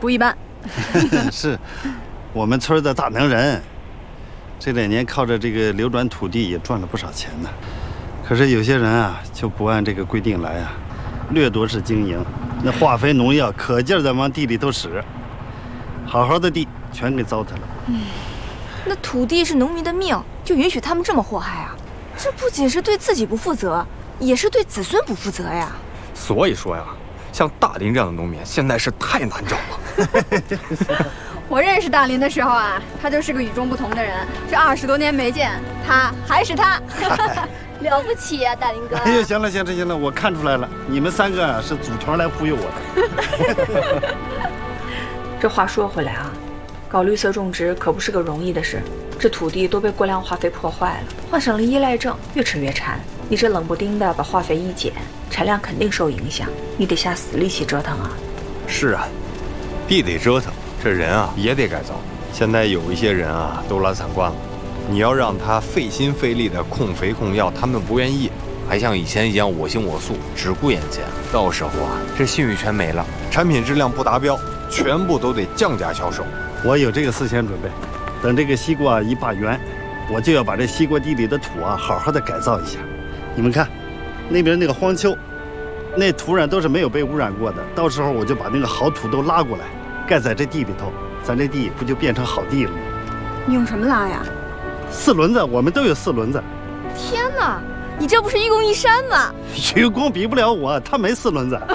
不一般。 是，我们村的大能人，这2年靠着这个流转土地也赚了不少钱呢。可是有些人啊，就不按这个规定来啊，掠夺式经营，那化肥农药可劲儿的往地里头使，好好的地全给糟蹋了。 那土地是农民的命，就允许他们这么祸害啊？这不仅是对自己不负责，也是对子孙不负责呀。 所以说呀，像大林这样的农民现在是太难找了。 我认识大林的时候啊，他就是个与众不同的人。这20多年没见，他还是他， 了不起呀，大林哥！ 哎呦，行了，我看出来了，你们3个啊是组团来忽悠我的。 这话说回来啊，搞绿色种植可不是个容易的事。这土地都被过量化肥破坏了，患上了依赖症，越吃越馋。你这冷不丁的把化肥一减，产量肯定受影响，你得下死力气折腾啊。 是啊，地得折腾，这人啊也得改造。现在有一些人啊都懒散惯了，你要让他费心费力的控肥控药，他们不愿意，还像以前一样我行我素，只顾眼前。到时候啊，这信誉全没了，产品质量不达标，全部都得降价销售。 我有这个思想准备，等这个西瓜一罢园，我就要把这西瓜地里的土啊好好的改造一下。你们看，那边那个荒丘，那土壤都是没有被污染过的，到时候我就把那个好土都拉过来，盖在这地里头，咱这地不就变成好地了吗？ 你用什么拉呀 ？4轮子，我们都有4轮子。 天哪，你这不是愚公移山吗？ 愚公比不了我，他没4轮子。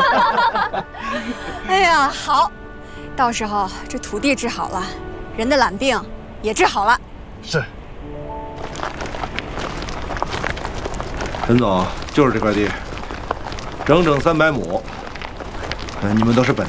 哎呀，好，到时候这土地治好了，人的懒病也治好了。 是。 陈总，就是这块地，整整300亩。你们都是本